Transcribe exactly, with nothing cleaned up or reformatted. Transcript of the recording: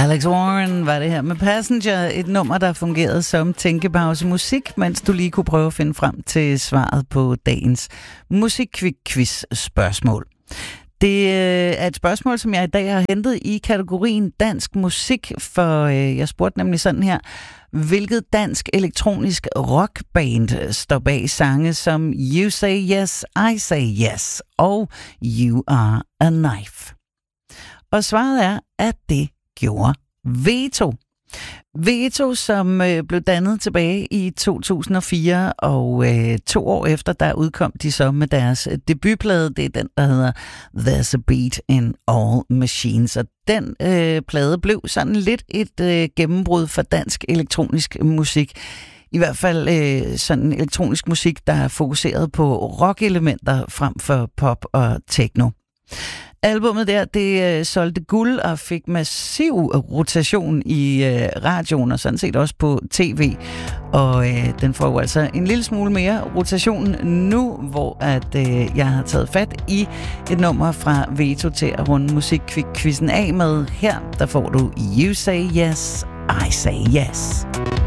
Alex Warren var det her med Passenger, et nummer, der fungerede som tænkepause musik, mens du lige kunne prøve at finde frem til svaret på dagens musikquiz-spørgsmål. Det er et spørgsmål, som jeg i dag har hentet i kategorien dansk musik, for jeg spurgte nemlig sådan her: hvilket dansk elektronisk rockband står bag sange som You Say Yes, I Say Yes og You Are a Knife? Og svaret er, at det gjorde Veto. Veto, som øh, blev dannet tilbage i to tusind og fire, og øh, to år efter, der udkom de så med deres debutplade. Det er den, der hedder There's a Beat in All Machines. Og den øh, plade blev sådan lidt et øh, gennembrud for dansk elektronisk musik. I hvert fald øh, sådan elektronisk musik, der er fokuseret på rock-elementer frem for pop og techno. Albummet der, det øh, solgte guld og fik massiv rotation i øh, radioen og sådan set også på tv. Og øh, den får jo altså en lille smule mere rotation nu, hvor at øh, jeg har taget fat i et nummer fra Veto til at runde musikquizzen af med. Her, der får du You Say Yes, I Say Yes.